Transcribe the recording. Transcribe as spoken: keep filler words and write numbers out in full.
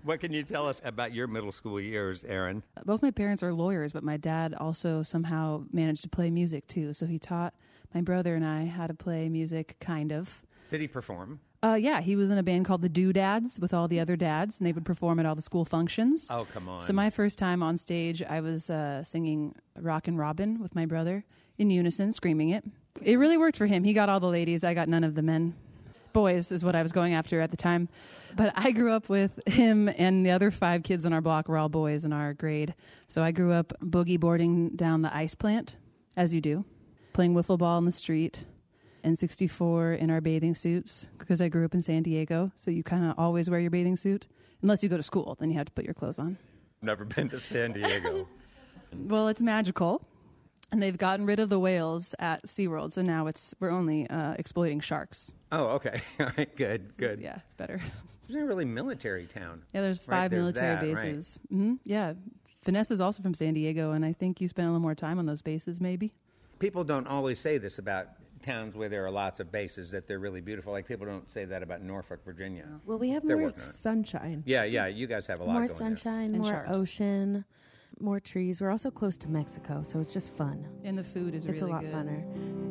What can you tell us about your middle school years, Erin? Both my parents are lawyers, but my dad also somehow managed to play music too. So he taught my brother and I how to play music, kind of. Did he perform? Uh, yeah, he was in a band called the Doodads with all the other dads, and they would perform at all the school functions. Oh, come on. So my first time on stage, I was uh, singing Rockin' Robin with my brother in unison, screaming it. It really worked for him. He got all the ladies. I got none of the men. Boys is what I was going after at the time. But I grew up with him, and the other five kids on our block were all boys in our grade. So I grew up boogie boarding down the ice plant, as you do, playing wiffle ball in the street, and sixty-four in our bathing suits, because I grew up in San Diego. So you kind of always wear your bathing suit. Unless you go to school, then you have to put your clothes on. Never been to San Diego. Well, it's magical. And they've gotten rid of the whales at SeaWorld, so now it's we're only uh, exploiting sharks. Oh, okay. All right, good, good. Yeah, it's better. There's a really military town. Yeah, there's five right, there's military that, bases. Right. Mm-hmm. Yeah. Vanessa's also from San Diego, and I think you spent a little more time on those bases, maybe. People don't always say this about towns where there are lots of bases, that they're really beautiful. Like, people don't say that about Norfolk, Virginia. Well, we have They're more working on it. sunshine. Yeah, yeah, you guys have a lot More going there. sunshine, And more sharks. ocean, more trees. We're also close to Mexico, so it's just fun. And the food is It's really a lot good. funner.